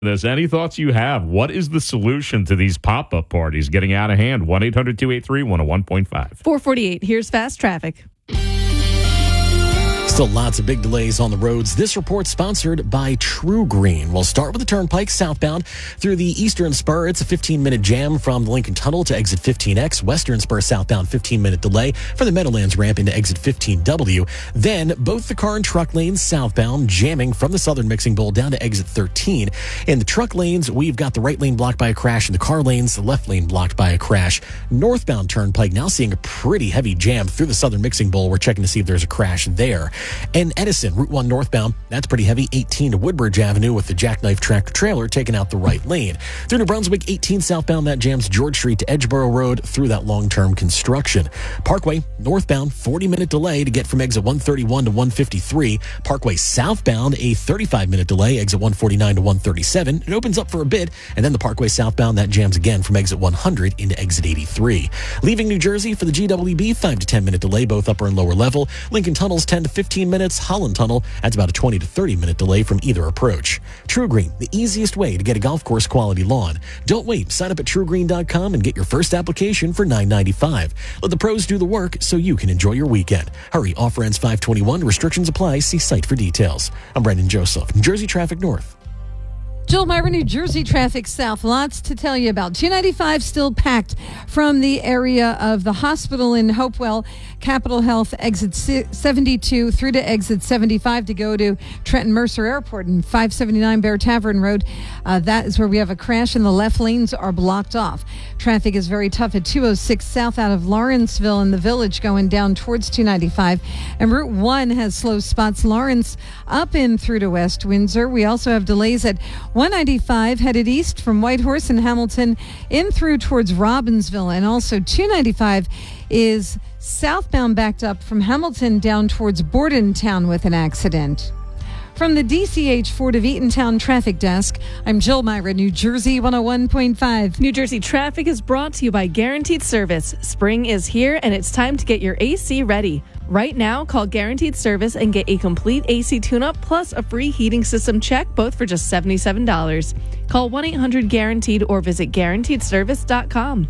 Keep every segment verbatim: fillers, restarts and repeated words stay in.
There's any thoughts you have? What is the solution to these pop-up parties getting out of hand? one eight hundred two eight three one oh one point five. four forty-eight, here's fast traffic. Still lots of big delays on the roads. This report sponsored by True Green. We'll start with the Turnpike southbound through the Eastern Spur. It's a fifteen-minute jam from the Lincoln Tunnel to exit fifteen X. Western Spur southbound, fifteen-minute delay for the Meadowlands ramp into exit fifteen W. Then both the car and truck lanes southbound jamming from the Southern Mixing Bowl down to exit thirteen. In the truck lanes, we've got the right lane blocked by a crash. In the car lanes, the left lane blocked by a crash. Northbound Turnpike now seeing a pretty heavy jam through the Southern Mixing Bowl. We're checking to see if there's a crash there. And Edison, Route one northbound, that's pretty heavy. eighteen to Woodbridge Avenue with the jackknife tractor trailer taking out the right lane. Through New Brunswick, eighteen southbound, that jams George Street to Edgeboro Road through that long-term construction. Parkway, northbound, forty-minute delay to get from exit one thirty-one to one fifty-three. Parkway southbound, a thirty-five-minute delay, exit one forty-nine to one thirty-seven. It opens up for a bit, and then the Parkway southbound, that jams again from exit one hundred into exit eighty-three. Leaving New Jersey for the G W B, five to ten-minute delay, both upper and lower level. Lincoln Tunnel's ten to fifteen minutes. Holland Tunnel, that's about a twenty to thirty-minute delay from either approach. True Green, the easiest way to get a golf course quality lawn. Don't wait. Sign up at true green dot com and get your first application for nine ninety-five. Let the pros do the work so you can enjoy your weekend. Hurry, offer ends five twenty-one. Restrictions apply. See site for details. I'm Brendan Joseph, New Jersey Traffic North. Jill Myra, New Jersey traffic south. Lots to tell you about. G ninety-five still packed from the area of the hospital in Hopewell, Capital Health, exit seventy-two through to exit seventy-five to go to Trenton Mercer Airport and five seventy-nine Bear Tavern Road. Uh, that is where we have a crash and the left lanes are blocked off. Traffic is very tough at two oh six south out of Lawrenceville in the Village going down towards two ninety-five. And Route one has slow spots. Lawrence up in through to West Windsor. We also have delays at one ninety-five headed east from Whitehorse and Hamilton in through towards Robbinsville. And also two ninety-five is southbound backed up from Hamilton down towards Bordentown with an accident. From the D C H Ford of Eatontown Traffic Desk, I'm Jill Myra, New Jersey one oh one point five. New Jersey traffic is brought to you by Guaranteed Service. Spring is here and it's time to get your A C ready. Right now, call Guaranteed Service and get a complete A C tune-up plus a free heating system check, both for just seventy-seven dollars. Call one eight hundred guaranteed or visit guaranteed service dot com.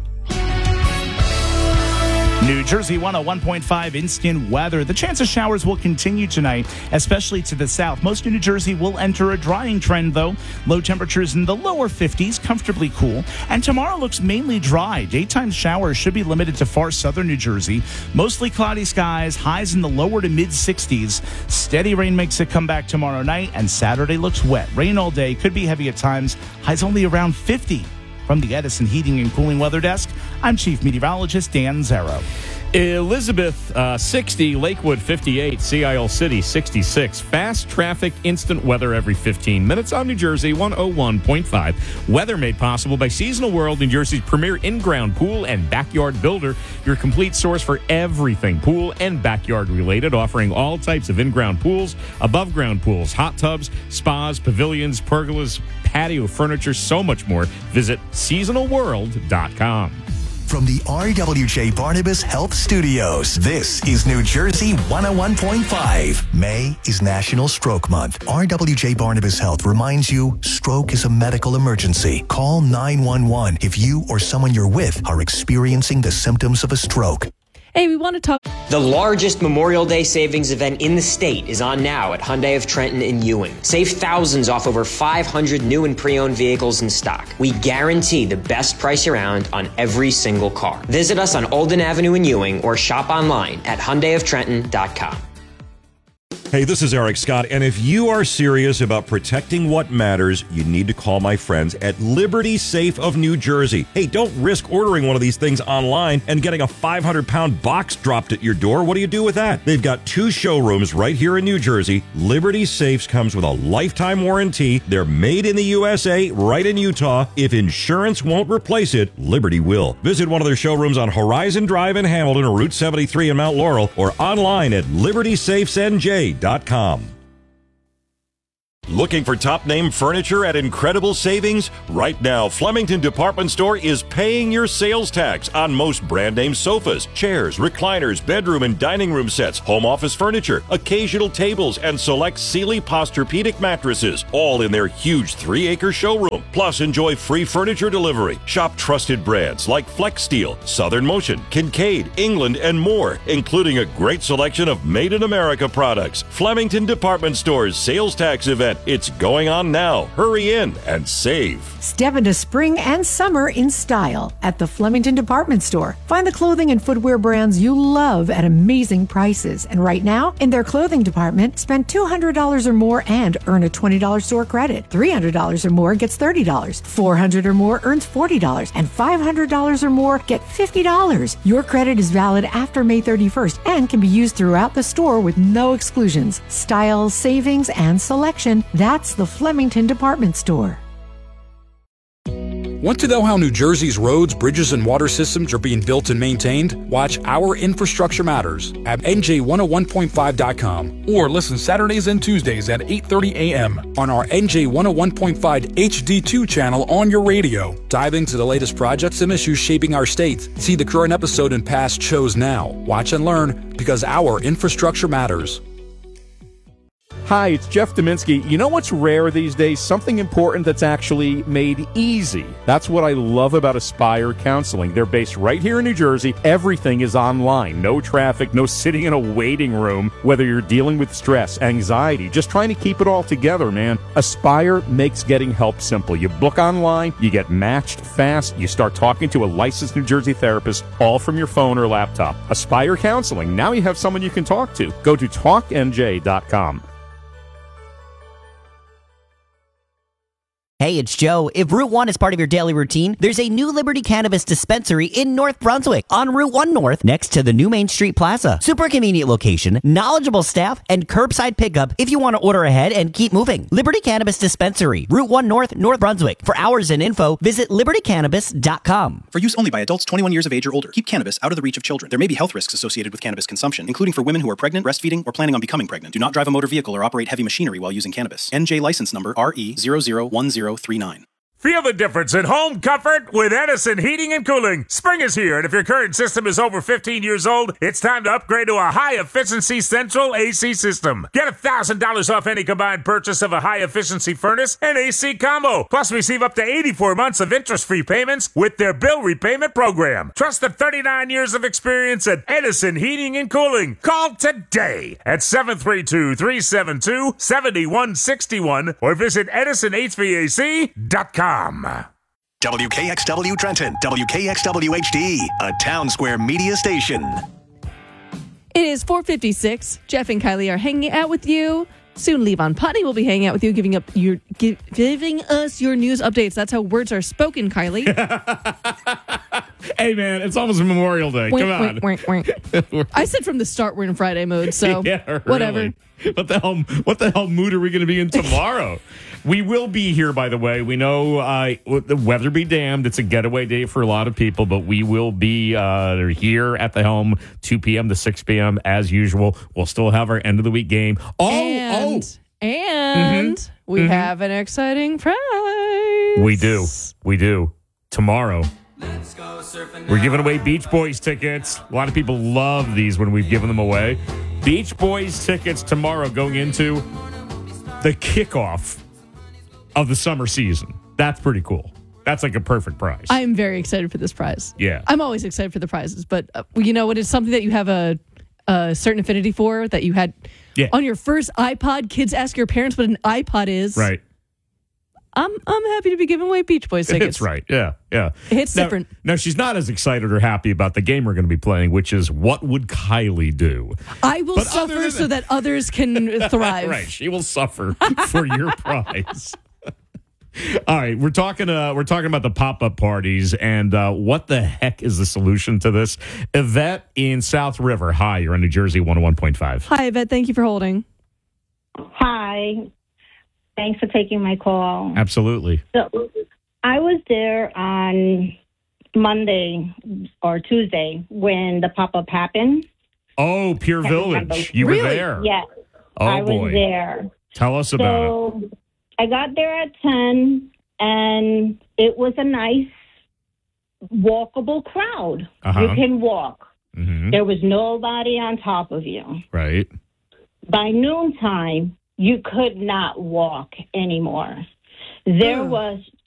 New Jersey one oh one point five instant weather. The chance of showers will continue tonight, especially to the south. Most of New Jersey will enter a drying trend, though. Low temperatures in the lower fifties, comfortably cool. And tomorrow looks mainly dry. Daytime showers should be limited to far southern New Jersey. Mostly cloudy skies, highs in the lower to mid-sixties. Steady rain makes a comeback tomorrow night, and Saturday looks wet. Rain all day, could be heavy at times. Highs only around fifty. From the Edison Heating and Cooling Weather Desk, I'm Chief Meteorologist Dan Zero. Elizabeth, uh, sixty, Lakewood, fifty-eight, Sea Isle City, sixty-six. Fast traffic, instant weather every fifteen minutes on New Jersey one oh one point five. Weather made possible by Seasonal World, New Jersey's premier in-ground pool and backyard builder. Your complete source for everything pool and backyard related, offering all types of in-ground pools, above-ground pools, hot tubs, spas, pavilions, pergolas, patio furniture, so much more. Visit seasonal world dot com. From the R W J Barnabas Health Studios, this is New Jersey one oh one point five. May is National Stroke Month. R W J Barnabas Health reminds you, stroke is a medical emergency. Call nine one one if you or someone you're with are experiencing the symptoms of a stroke. Hey, we want to talk. The largest Memorial Day savings event in the state is on now at Hyundai of Trenton in Ewing. Save thousands off over five hundred new and pre-owned vehicles in stock. We guarantee the best price around on every single car. Visit us on Olden Avenue in Ewing or shop online at hyundai of trenton dot com. Hey, this is Eric Scott, and if you are serious about protecting what matters, you need to call my friends at Liberty Safe of New Jersey. Hey, don't risk ordering one of these things online and getting a five hundred pound box dropped at your door. What do you do with that? They've got two showrooms right here in New Jersey. Liberty Safes comes with a lifetime warranty. They're made in the U S A, right in Utah. If insurance won't replace it, Liberty will. Visit one of their showrooms on Horizon Drive in Hamilton or Route seventy-three in Mount Laurel, or online at liberty safes n j dot com. Looking for top-name furniture at incredible savings? Right now, Flemington Department Store is paying your sales tax on most brand-name sofas, chairs, recliners, bedroom and dining room sets, home office furniture, occasional tables, and select Sealy Posturepedic mattresses, all in their huge three-acre showroom. Plus, enjoy free furniture delivery. Shop trusted brands like Flex Steel, Southern Motion, Kincaid, England, and more, including a great selection of made-in-America products. Flemington Department Store's sales tax event. It's going on now. Hurry in and save. Step into spring and summer in style at the Flemington Department Store. Find the clothing and footwear brands you love at amazing prices. And right now, in their clothing department, spend two hundred dollars or more and earn a twenty dollars store credit. three hundred dollars or more gets thirty dollars. four hundred dollars or more earns forty dollars. And five hundred dollars or more get fifty dollars. Your credit is valid after May thirty-first and can be used throughout the store with no exclusions. Style, savings, and selection. That's the Flemington Department Store. Want to know how New Jersey's roads, bridges, and water systems are being built and maintained? Watch Our Infrastructure Matters at N J one oh one point five dot com or listen Saturdays and Tuesdays at eight thirty a.m. on our N J one oh one point five H D two channel on your radio. Dive into the latest projects and issues shaping our state. See the current episode and past shows now. Watch and learn because our infrastructure matters. Hi, it's Jeff Dominski. You know what's rare these days? Something important that's actually made easy. That's what I love about Aspire Counseling. They're based right here in New Jersey. Everything is online. No traffic, no sitting in a waiting room. Whether you're dealing with stress, anxiety, just trying to keep it all together, man. Aspire makes getting help simple. You book online, you get matched fast, you start talking to a licensed New Jersey therapist, all from your phone or laptop. Aspire Counseling. Now you have someone you can talk to. Go to talk N J dot com. Hey, it's Joe. If Route one is part of your daily routine, there's a new Liberty Cannabis dispensary in North Brunswick on Route one North next to the new Main Street Plaza. Super convenient location, knowledgeable staff, and curbside pickup if you want to order ahead and keep moving. Liberty Cannabis Dispensary, Route one North, North Brunswick. For hours and info, visit liberty cannabis dot com. For use only by adults twenty-one years of age or older. Keep cannabis out of the reach of children. There may be health risks associated with cannabis consumption, including for women who are pregnant, breastfeeding, or planning on becoming pregnant. Do not drive a motor vehicle or operate heavy machinery while using cannabis. N J license number R E zero zero one zero three nine. Feel the difference in home comfort with Edison Heating and Cooling. Spring is here, and if your current system is over fifteen years old, it's time to upgrade to a high-efficiency central A C system. Get one thousand dollars off any combined purchase of a high-efficiency furnace and A C combo. Plus, receive up to eighty-four months of interest-free payments with their bill repayment program. Trust the thirty-nine years of experience at Edison Heating and Cooling. Call today at seven three two, three seven two, seven one six one or visit edison h v a c dot com. W K X W Trenton, W K X W H D, a Town Square media station. It is four fifty-six. Jeff and Kylie are hanging out with you. Soon, Levon Putney will be hanging out with you, giving up your give, giving us your news updates. That's how words are spoken, Kylie. Hey, man, it's almost Memorial Day. Wink, Come on. Wink, wink, wink. I said from the start we're in Friday mode, so yeah, really. whatever. What the hell? What the hell mood are we going to be in tomorrow? We will be here, by the way. We know uh, the weather be damned. It's a getaway day for a lot of people, but we will be uh, here at the helm two p.m. to six p.m. as usual. We'll still have our end of the week game. Oh, and, oh, and mm-hmm. we mm-hmm. have an exciting prize. We do. We do. Tomorrow. We're giving away Beach Boys tickets. A lot of people love these when we've given them away. Beach Boys tickets tomorrow going into the kickoff of the summer season. That's pretty cool. That's like a perfect prize. I'm very excited for this prize. Yeah. I'm always excited for the prizes, but uh, you know, when it's something that you have a, a certain affinity for, that you had yeah. on your first iPod, kids ask your parents what an iPod is. Right. I'm I'm happy to be giving away Beach Boys tickets. That's right. Yeah, yeah. It's now, different. Now, she's not as excited or happy about the game we're going to be playing, which is What Would Kylie Do? I will but suffer than so that others can thrive. Right. She will suffer for your prize. All right, we're talking. Uh, we're talking about the pop-up parties, and uh, what the heck is the solution to this? Yvette in South River. Hi, you're on New Jersey one oh one point five. Hi, Yvette. Thank you for holding. Hi. Thanks for taking my call. Absolutely. So I was there on Monday or Tuesday when the pop-up happened. Oh, Pure Village. You really? were there. Yes. Oh, I was boy. there. Tell us about so, it. I got there at ten, and it was a nice walkable crowd. Uh-huh. You can walk. Mm-hmm. There was nobody on top of you. Right. By noontime, you could not walk anymore. There Oh. was